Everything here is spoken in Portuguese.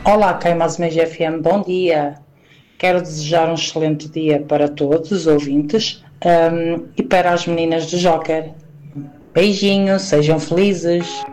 Olá, Queimas FM, bom dia. Quero desejar um excelente dia para todos os ouvintes, e para as meninas do Joker. Beijinhos, sejam felizes.